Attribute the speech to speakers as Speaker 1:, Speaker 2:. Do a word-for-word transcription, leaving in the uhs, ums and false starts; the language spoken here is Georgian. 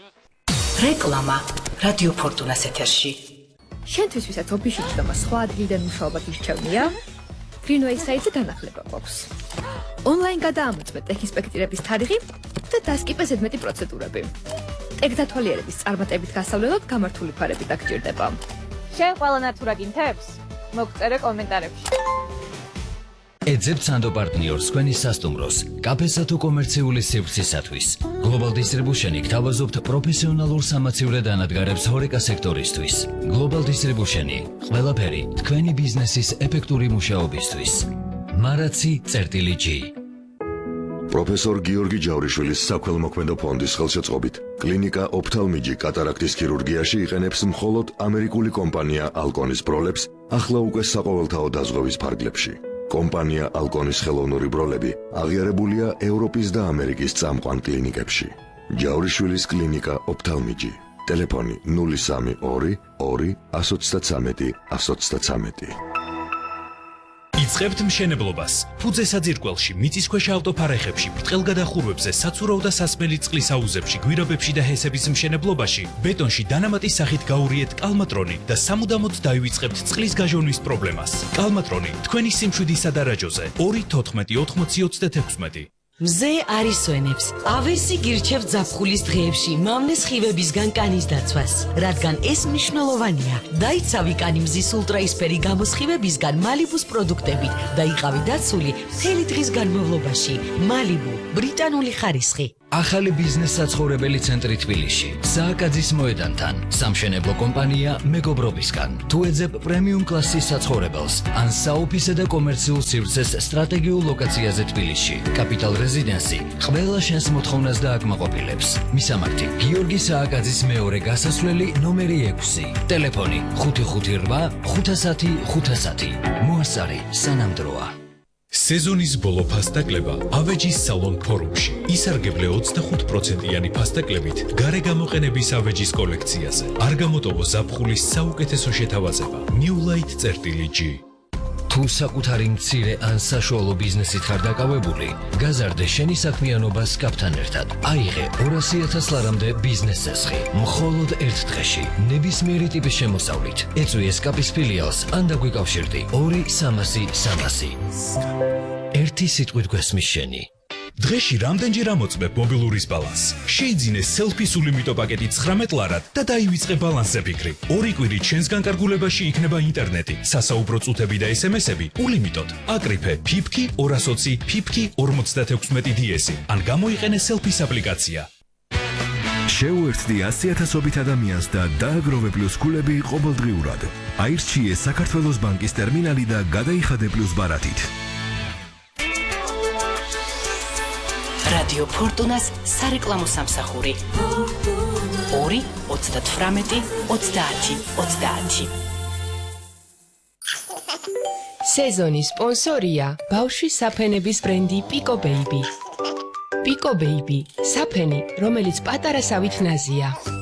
Speaker 1: რეკლამა რადიო ფორტუნას ეთერში.
Speaker 2: შენთვის ვისაც ოფისში ჩდომა სხვა ადგილიდან მუშაობა გირჩევნია, Greenway საიტზე განახლება გვაქვს. Online გადაამოწმეთ ტექინსპექტირების თარიღი და დასკიპე ზედმეტი პროცედურები. ტექდათვალიერების წარმატებით გასავლელად გამართული ფარები დაგჭირდება.
Speaker 3: შენ ყველანაირ თუ რა გინთებს? მოგწერე კომენტარებში.
Speaker 4: ეძებთ სანდო პარტნიორს თქვენი სასტუმროს, კაფესა თუ კომერციული სივრცისათვის. Global Distribution-ი გთავაზობთ პროფესიონალურ სამაცივრო დანადგარებს ჰორეკა სექტორისთვის. Global Distribution-ი ყველაფერი თქვენი ბიზნესის ეფექტური მუშაობისთვის. მარაცი წერტილი G.
Speaker 5: პროფესორ გიორგი ჯავრიშვილის საქველმოქმედო ფონდის ხელშეწყობით კლინიკა ოფთალმიჯი კატარაქტის ქირურგიაში იყენებს მხოლოდ ამერიკული კომპანია ალკონის ბროლებს ახლა უკვე საყოველთაო დაზღვევის ფარგლებში. კომპანია ალკონის ხელოვნური ბროლები აღიარებულია ევროპის და ამერიკის წამყვან კლინიკებში. ჯავრიშვილის კლინიკა ოფთალმიჯი. ტელეფონი ნული სამი ორი ორი ათს ოცდათრამეტი ათს ოცდათრამეტი.
Speaker 6: იწყებთ მშენებლობას. ფუძე საძირკველში, მიწისქვეშა ავტოფარეხებში, ბრტყელგადახურვებზე, საცურაო და სასმელი წყლის აუზებში, გვირაბებში და ჰესების მშენებლობაში, ბეტონში დანამატის სახით გაურიეთ კალმატრონი და სამუდამოდ დაივიწყებთ წყლის გაჟონვის პრობლემას. კალმატრონი თქვენი სიმშვიდის სადარაჯოზე ორი თოთხმეტი ოთხმოცი ოცდათექვსმეტი.
Speaker 7: მზე არისვენებს, ავესი გირჩევთ ზაფხულის დღეებში მამნეს ხივებისგან კანის დაცვას, რადგან ეს მნიშვნელოვანია. დაიცავი კანი მზის ულტრაისფერი გამოსხივებისგან მალიბუს პროდუქტებით და იყავი დაცული მთელი დღის განმავლობაში. მალიბუ, ბრიტანული ხარისხი.
Speaker 4: ახალი ბიზნეს საცხოვრებელი ცენტრი თბილისში, სააკაძის მოედანთან, სამშენებლო კომპანია მეგობრობისგან. თუ ეძებ პრემიუმ კლასის საცხოვრებელს, ან საოფისე და კომერციულ სივრცეს სტრატეგიულ ლოკაციაზე თბილისში, კაპიტალ რეზიდენსი ყველა შენს მოთხოვნას დააკმაყოფილებს. მისამართი: გიორგი სააკაძის მეორე გასასვლელი ნომერი ექვსი. ტელეფონი ხუთი ხუთი რვა ხუთასათი ხუთასათი. მოასწარი სანამდროა.
Speaker 6: სეზონის ბოლო ფასტაკლება ავეჯის სალონ ფორუმში. ისარგებლე ოცდახუთ პროცენტიანი ფასტაკლებით გარე გამოყენების ავეჯის კოლექციაზე. არ გამოტოვო ზაფხულის საუკეთესო შეთავაზება. New Light წერტილი G.
Speaker 4: თუ საკუთარი მცირე ან საშუალო ბიზნესით ხარ დაკავებული, გაზარდე შენი საქმიანობა სკაპთან ერთად. აიღე ორასი ათას ლარამდე ბიზნეს წესხი. მხოლოდ ერთ დღეში, ნებისმიერი ტიპის შემოსავლით. ეწვი სკაპის ფილიალს ან დაგვიკავშირდი ორი სამასი სამასი. ერთი სიტყვით გვესმის შენი.
Speaker 6: დღეში რამდენჯერ ამოწმებ მობილურის ბალანსს? შეიძინე სელფი-სული მიტო პაკეტი ცხრამეტ ლარად და დაივიწყე ბალანსზე ფიქრი. ორი კვირით შენს განკარგულებაში იქნება ინტერნეტი, სასაუბრო წუთები და ესემესები ულიმიტოდ. აკრიფე ფიფკი ორას ოცი ფიფკი ორმოცდათექვსმეტი დი-ესი ან გამოიყენე სელფის აპლიკაცია.
Speaker 8: შეუერთდი ასი ათასობით ადამიანს და დააგროვე პლუს ქულები ყოველდღიურად. აირჩიე საქართველოს ბანკის ტერმინალი და გადაიხადე პლუს ბარათით.
Speaker 1: რადიო ფორტუნას სარეკლამო სამსახური ორი ოცდათვრამეტი ოცდაათი ოცდაათი.
Speaker 9: სეზონის სპონსორია ბავშვის საფენების ბრენდი Pico Baby. Pico Baby, საფენი, რომელიც პატარასავით ნაზია.